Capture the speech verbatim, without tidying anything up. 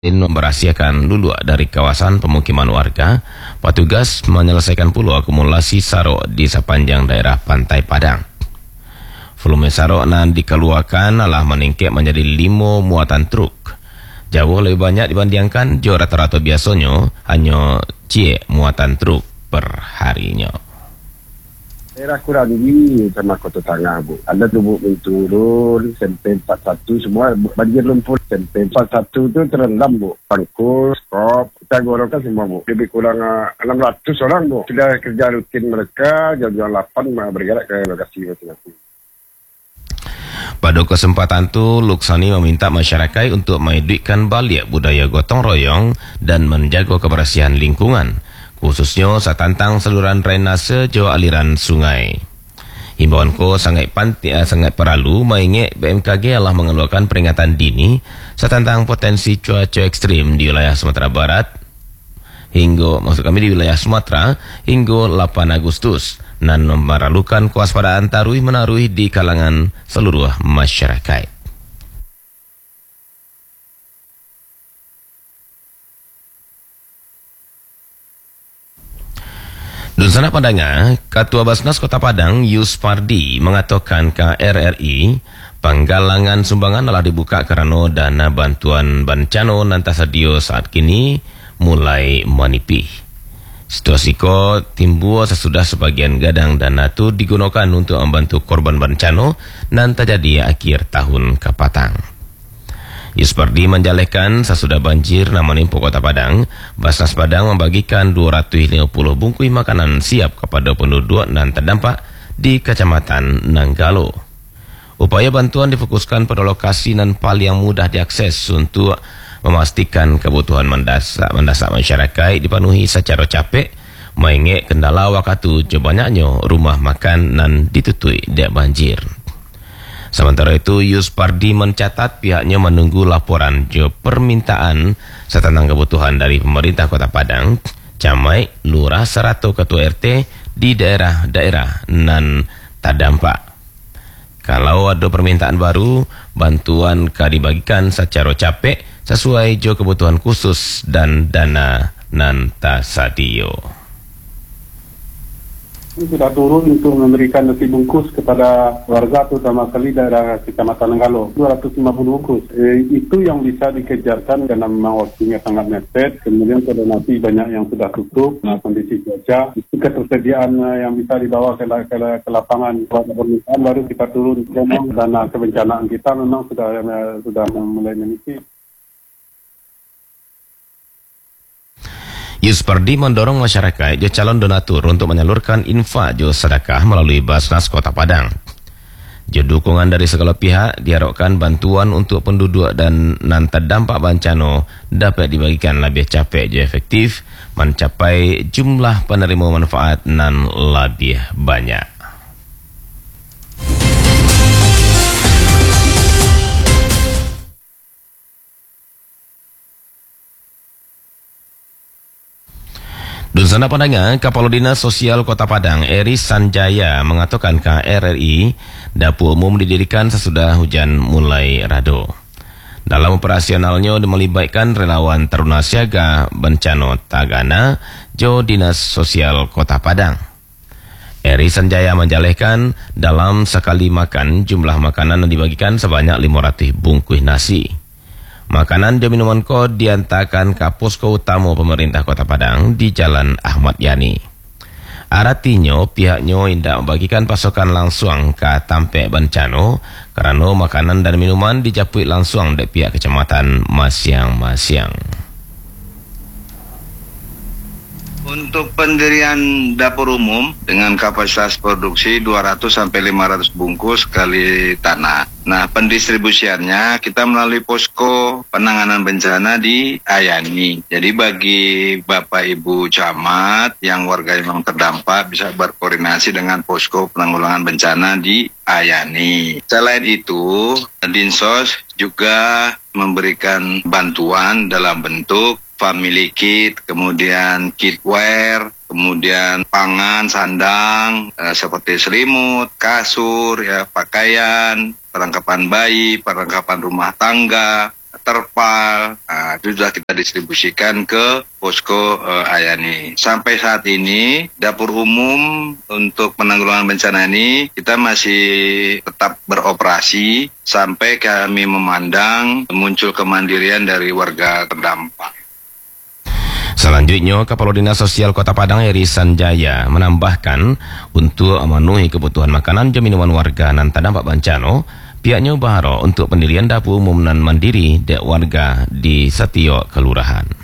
memberahasiakan lulu dari kawasan pemukiman warga. Petugas menyelesaikan pula akumulasi sarok di sepanjang daerah Pantai Padang. Volume sarok yang dikeluarkan adalah meningkat menjadi lima muatan truk. Jauh lebih banyak dibandingkan jo rata-rata biasanya hanya cie muatan truk per harinya. Daerah kurang tinggi sama Kota Tangah, Bu. Ada tubuh menturun, sampai empat puluh satu semua banjir lumpur. Sampai empat puluh satu itu terendam, Bu. Pangkus, kop, kita golongkan semua, Bu. Lebih kurang uh, enam ratus orang, Bu. Sudah kerja rutin mereka, jam-jam delapan bergerak ke lokasi masing-masing. Pada kesempatan itu, Luksani meminta masyarakat untuk menghidupkan balik budaya gotong royong dan menjaga kebersihan lingkungan, khususnya setantang saluran drainase jo aliran sungai. Himbauan ko sangat panti, sangat perlu mengingat B M K G telah mengeluarkan peringatan dini setantang potensi cuaca ekstrim di wilayah Sumatera Barat hingga maksud kami di wilayah Sumatera hingga delapan Agustus dan memerlukan kewaspadaan taruh menaruh di kalangan seluruh masyarakat. Dunsana Padanga, Ketua Basnas Kota Padang Yus Pardi mengatakan ke R R I penggalangan sumbangan telah dibuka kerana dana bantuan bencana nanti sedia saat kini mulai menipih. Situasi ko timbul sesudah sebagian gadang dana itu digunakan untuk membantu korban bencana dan terjadi akhir tahun kepatang. Yuspardi menjalehkan sesudah banjir namun Impo Kota Padang, Basnas Padang membagikan dua ratus lima puluh bungkus makanan siap kepada penduduk dan terdampak di Kecamatan Nanggalo. Upaya bantuan difokuskan pada lokasi dan paling yang mudah diakses untuk memastikan kebutuhan mendasak, mendasak masyarakat dipenuhi secara capek, mengingat kendala waktu je banyaknya rumah makan dan ditutui dek banjir. Sementara itu, Yus Pardi mencatat pihaknya menunggu laporan je permintaan setentang kebutuhan dari pemerintah Kota Padang, Camai, Lurah, serta Ketua R T di daerah-daerah nan terdampak. Kalau ada permintaan baru, bantuan akan dibagikan secara capek sesuai jo kebutuhan khusus dan dana nan tasadio. Sudah turun untuk memberikan nasi bungkus kepada warga terutama sekali daerah Kecamatan Nanggalo dua ratus lima puluh bungkus. Eh, itu yang bisa dikejarkan karena memang waktunya sangat mepet. Kemudian koordinasi banyak yang sudah tutup. Nah, kondisi cuaca itu ketersediaan uh, yang bisa dibawa ke, ke, ke lapangan permintaan baru kita turun. Memang dana kebencanaan kita memang sudah uh, sudah mulai menipis. Yuspardi mendorong masyarakat jo calon donatur untuk menyalurkan infak jo sedekah melalui Basnas Kota Padang. Jo dukungan dari segala pihak diharapkan bantuan untuk penduduk dan nan terdampak bencana dapat dibagikan lebih capek jo efektif mencapai jumlah penerima manfaat nan lebih banyak. Dunsana Padang, Kepala Dinas Sosial Kota Padang, Eri Sanjaya mengatakan ke R R I, dapur umum didirikan sesudah hujan mulai rado. Dalam operasionalnya melibatkan relawan Taruna Siaga Bencana Tagana, Jo Dinas Sosial Kota Padang. Eri Sanjaya menjalehkan dalam sekali makan jumlah makanan yang dibagikan sebanyak lima ratus bungkus nasi. Makanan dan minuman ko diantarkan ke posko utama pemerintah Kota Padang di Jalan Ahmad Yani. Artinya pihaknya tidak membagikan pasokan langsung ke tampek bencana kerana makanan dan minuman dijapui langsung dari pihak kecamatan masing-masing. Untuk pendirian dapur umum dengan kapasitas produksi dua ratus sampai lima ratus bungkus kali tanah. Nah, pendistribusiannya kita melalui posko penanganan bencana di Ayani. Jadi bagi Bapak Ibu camat yang warga yang terdampak bisa berkoordinasi dengan posko penanggulangan bencana di Ayani. Selain itu, Dinsos juga memberikan bantuan dalam bentuk family kit, kemudian kitwear, kemudian pangan, sandang, eh, seperti selimut, kasur, ya, pakaian, perlengkapan bayi, perlengkapan rumah tangga, terpal, nah, itu sudah kita distribusikan ke posko uh, Ayani. Sampai saat ini dapur umum untuk penanggulangan bencana ini kita masih tetap beroperasi sampai kami memandang muncul kemandirian dari warga terdampak. Selanjutnya, Kepala Dinas Sosial Kota Padang Heri Sanjaya menambahkan untuk memenuhi kebutuhan makanan dan minuman warga nan terdampak bencana, pihaknya berharap untuk pendirian dapur umum nan mandiri dek warga di setiap kelurahan.